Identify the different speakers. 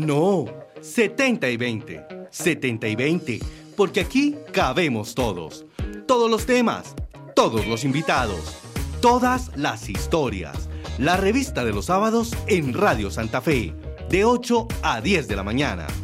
Speaker 1: No, 70 y 20. 70 y 20, porque aquí cabemos todos. Todos los temas, todos los invitados, todas las historias. La revista de los sábados en Radio Santa Fe, de 8 a 10 de la mañana.